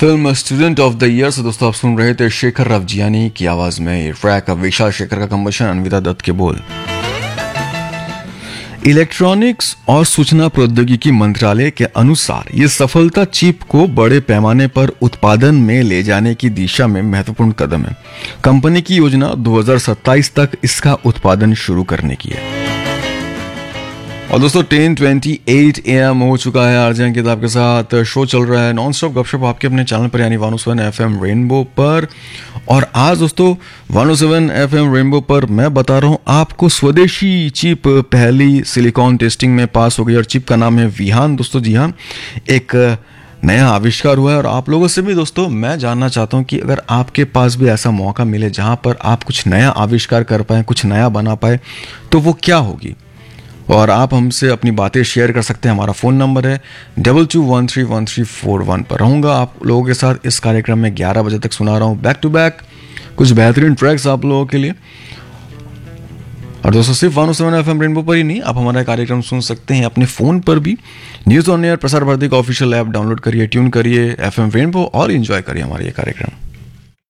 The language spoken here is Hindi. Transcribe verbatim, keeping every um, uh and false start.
Film student of the year से दोस्तों आप सुन रहे थे शेखर रवजियानी की आवाज में ये ट्रैक विशाल शेखर का कंपोजिशन, अन्विता दत्त के बोल। इलेक्ट्रॉनिक्स और सूचना प्रौद्योगिकी मंत्रालय के अनुसार ये सफलता चिप को बड़े पैमाने पर उत्पादन में ले जाने की दिशा में महत्वपूर्ण कदम है। कंपनी की योजना दो हज़ार सत्ताईस तक इसका उत्पादन शुरू करने की है। और दोस्तों ten twenty eight A M हो चुका है। आरजे अंकित आपके साथ शो चल रहा है नॉन स्टॉप गपशप आपके अपने चैनल पर यानी one O seven F M rainbow पर। और आज दोस्तों one O seven F M rainbow पर मैं बता रहा हूँ आपको स्वदेशी चिप पहली सिलिकॉन टेस्टिंग में पास हो गई और चिप का नाम है विहान। दोस्तों जी हाँ, एक नया आविष्कार हुआ है और आप लोगों से भी दोस्तों मैं जानना चाहता हूँ कि अगर आपके पास भी ऐसा मौका मिले जहाँ पर आप कुछ नया आविष्कार कर पाए, कुछ नया बना पाए, तो वो क्या होगी। और आप हमसे अपनी बातें शेयर कर सकते हैं। हमारा फ़ोन नंबर है double two one three one three four one पर। रहूँगा आप लोगों के साथ इस कार्यक्रम में ग्यारह बजे तक सुना रहा हूँ बैक टू बैक कुछ बेहतरीन ट्रैक्स आप लोगों के लिए। और दोस्तों सिर्फ one O seven F M rainbow पर ही नहीं, आप हमारा कार्यक्रम सुन सकते हैं अपने फ़ोन पर भी। News on air Prasar Bharati का ऑफिशियल ऐप डाउनलोड करिए, ट्यून करिए एफ एम रेनबो और इन्जॉय करिए हमारा ये कार्यक्रम।